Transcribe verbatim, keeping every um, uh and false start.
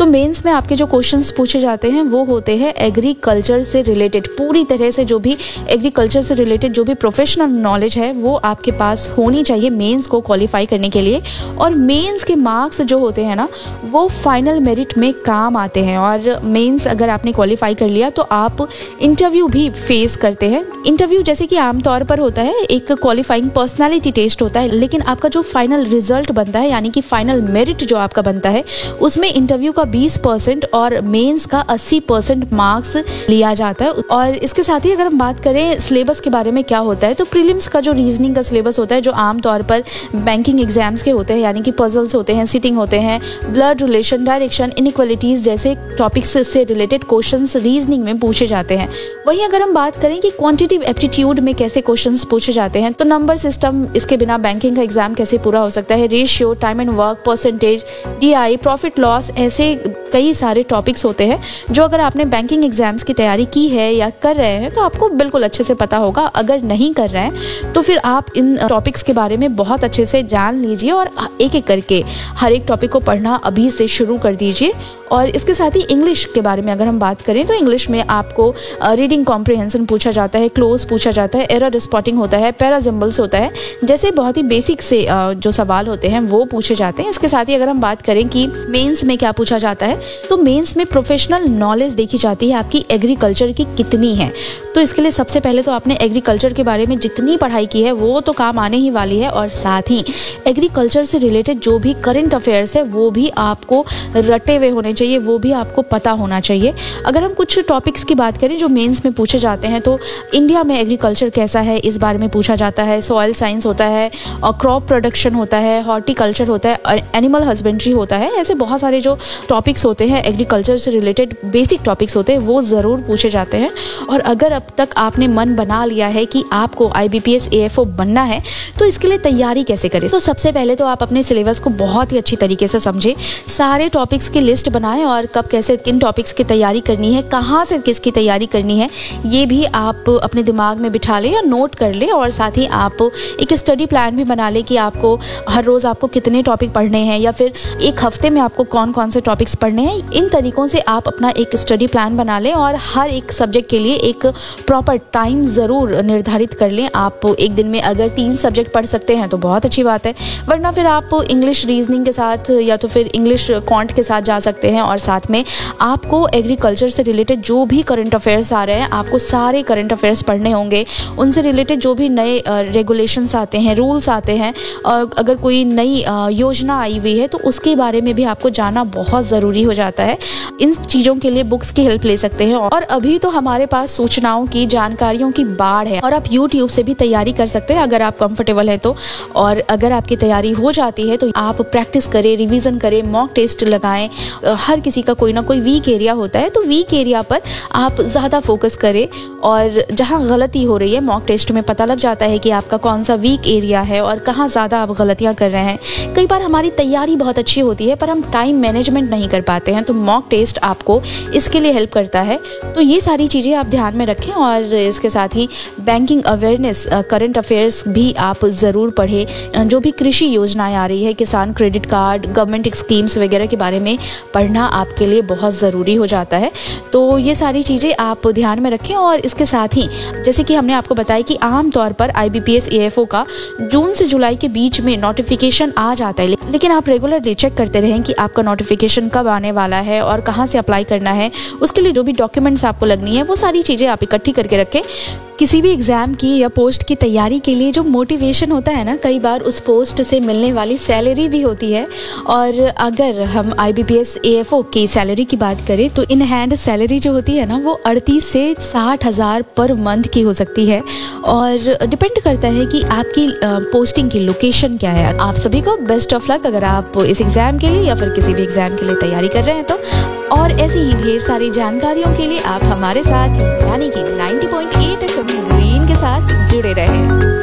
तो मेंस में आपके जो क्वेश्चंस पूछे जाते हैं वो होते हैं एग्रीकल्चर से रिलेटेड, पूरी तरह से जो भी एग्रीकल्चर से रिलेटेड जो भी प्रोफेशनल नॉलेज है वो आपके पास होनी चाहिए मेंस को क्वालिफाई करने के लिए। और मेंस के मार्क्स जो होते हैं ना वो फाइनल मेरिट में काम आते हैं। और मेंस अगर आपने क्वालिफाई कर लिया तो आप इंटरव्यू भी फेस करते हैं। इंटरव्यू जैसे कि आमतौर पर होता है एक क्वालिफाइंग पर्सनालिटी टेस्ट होता है, लेकिन आपका जो फाइनल रिजल्ट बनता है यानी कि फाइनल मेरिट जो आपका बनता है उसमें इंटरव्यू का बीस परसेंट और मेंस का अस्सी परसेंट मार्क्स लिया जाता है। और इसके साथ ही अगर हम बात करें सिलेबस के बारे में क्या होता है, तो प्रीलिम्स का जो रीजनिंग का सिलेबस होता है जो आमतौर पर बैंकिंग एग्जाम्स के होते हैं, यानी कि पजल्स होते हैं, सिटिंग होते हैं, ब्लड रिलेशन, डायरेक्शन, इनइक्वालिटीज जैसे टॉपिक्स से रिलेटेड क्वेश्चंस रीजनिंग में पूछे जाते हैं। वहीं अगर हम बात करें कि क्वांटिटेटिव एप्टीट्यूड में कैसे क्वेश्चंस पूछे जाते हैं, तो नंबर सिस्टम, इसके बिना बैंकिंग का एग्जाम कैसे पूरा हो सकता है, ratio, time and work, percentage, DI, profit loss, ऐसे कई सारे टॉपिक्स होते हैं जो अगर आपने बैंकिंग एग्जाम्स की तैयारी की है या कर रहे हैं तो आपको बिल्कुल अच्छे से पता होगा। अगर नहीं कर रहे हैं तो फिर आप इन टॉपिक्स के बारे में बहुत अच्छे से जान लीजिए और एक एक करके हर एक टॉपिक को पढ़ना अभी से शुरू कर दीजिए। और इसके साथ ही इंग्लिश के बारे में अगर हम बात करें तो इंग्लिश में आपको रीडिंग कॉम्प्रिहेंशन पूछा जाता है, क्लोज पूछा जाता है, एरर स्पॉटिंग होता है, पैराजिम्बल्स होता है, जैसे बहुत ही बेसिक से जो सवाल होते हैं वो पूछे जाते हैं। इसके साथ ही अगर हम बात करें कि मेंस में क्या पूछा जाता है, तो मेंस में प्रोफेशनल नॉलेज देखी जाती है आपकी एग्रीकल्चर की कितनी है। तो इसके लिए सबसे पहले तो आपने एग्रीकल्चर के बारे में जितनी पढ़ाई की है वो तो काम आने ही वाली है, और साथ ही एग्रीकल्चर से रिलेटेड जो भी करंट अफेयर्स है वो भी आपको रटे हुए होने चाहिए, वो भी आपको पता होना चाहिए। अगर हम कुछ टॉपिक्स की बात करें जो मेंस में पूछे जाते हैं, तो इंडिया में एग्रीकल्चर कैसा है इस बारे में पूछा जाता है, सॉइल साइंस होता है, और क्रॉप प्रोडक्शन होता है, हॉर्टिकल्चर होता है, एनिमल हस्बेंड्री होता है। ऐसे बहुत सारे जो टॉपिक्स होते हैं एग्रीकल्चर से रिलेटेड बेसिक टॉपिक्स होते हैं वो ज़रूर पूछे जाते हैं। और अगर अब तक आपने मन बना लिया है कि आपको आईबीपीएस एएफओ बनना है तो इसके लिए तैयारी कैसे करें, तो सबसे पहले तो आप अपने सिलेबस को बहुत ही अच्छी तरीके से समझें, सारे टॉपिक्स की लिस्ट बनाएं और कब कैसे किन टॉपिक्स की तैयारी करनी है, कहाँ से किसकी तैयारी करनी है, ये भी आप अपने दिमाग में बिठा लें या नोट कर लें। और साथ ही आप एक स्टडी प्लान भी बना लें कि आपको हर रोज़ आपको कितने टॉपिक पढ़ने हैं या फिर एक हफ्ते में आपको कौन कौन से टॉपिक्स पढ़ने हैं। इन तरीक़ों से आप अपना एक स्टडी प्लान बना लें और हर एक सब्जेक्ट के लिए एक प्रॉपर टाइम ज़रूर निर्धारित कर लें। आप एक दिन में अगर तीन सब्जेक्ट पढ़ सकते हैं तो बहुत अच्छी बात है, वरना फिर आप इंग्लिश रीजनिंग के साथ या तो फिर इंग्लिश क्वांट के साथ जा सकते हैं। और साथ में आपको एग्रीकल्चर से रिलेटेड जो भी करंट अफेयर्स आ रहे हैं आपको सारे करंट अफेयर्स पढ़ने होंगे, उनसे रिलेटेड जो भी नए रेगुलेशंस आते हैं, रूल्स आते हैं, और अगर कोई नई योजना आई हुई है तो उसके बारे में भी आपको जानना बहुत ज़रूरी हो जाता है। इन चीज़ों के लिए बुक्स की हेल्प ले सकते हैं। और अभी तो हमारे पास सूचनाओं की, जानकारियों की बाढ़ है और आप यूट्यूब से भी तैयारी कर सकते हैं अगर आप कंफर्टेबल है तो। और अगर आपकी तैयारी हो जाती है तो आप प्रैक्टिस करें, रिवीजन करें, मॉक टेस्ट लगाएं। हर किसी का कोई ना कोई वीक एरिया होता है तो वीक एरिया पर आप ज़्यादा फोकस करें, और जहाँ गलती हो रही है मॉक टेस्ट में पता लग जाता है कि आपका कौन सा वीक एरिया है और कहाँ ज़्यादा आप गलतियाँ कर रहे हैं। कई बार हमारी तैयारी बहुत अच्छी होती है पर हम टाइम मैनेजमेंट नहीं कर पाते हैं, तो मॉक टेस्ट आपको इसके लिए हेल्प करता है। तो ये सारी चीज़ें आप ध्यान में रखें। और इसके साथ ही बैंकिंग अवेयरनेस, करंट अफेयर्स भी आप ज़रूर पढ़ें। जो भी कृषि योजनाएं आ रही है, किसान क्रेडिट कार्ड, गवर्नमेंट स्कीम्स वगैरह के बारे में पढ़ना आपके लिए बहुत ज़रूरी हो जाता है। तो ये सारी चीज़ें आप ध्यान में रखें। और इसके साथ ही जैसे कि हमने आपको बताया कि आमतौर पर आईबीपीएस एएफओ का जून से जुलाई के बीच में नोटिफिकेशन आ जाता है, लेकिन आप रेगुलरली चेक करते रहें कि आपका नोटिफिकेशन कब आने वाला है और कहाँ से अप्लाई करना है। उसके लिए जो भी डॉक्यूमेंट्स आपको लगनी है वो सारी चीज़ें आप इकट्ठी करके रखें। किसी भी एग्ज़ाम की या पोस्ट की तैयारी के लिए जो मोटिवेशन होता है ना, कई बार उस पोस्ट से मिलने वाली सैलरी भी होती है। और अगर हम आईबीपीएस एएफओ की सैलरी की बात करें तो इन हैंड सैलरी जो होती है ना वो अड़तीस से साठ हज़ार पर मंथ की हो सकती है, और डिपेंड करता है कि आपकी पोस्टिंग की लोकेशन क्या है। आप सभी को बेस्ट ऑफ लक अगर आप इस एग्ज़ाम के लिए या फिर किसी भी एग्ज़ाम के लिए तैयारी कर रहे हैं तो। और ऐसी ही ढेर सारी जानकारियों के लिए आप हमारे साथ यानी कि ninety point eight FM green के साथ जुड़े रहें।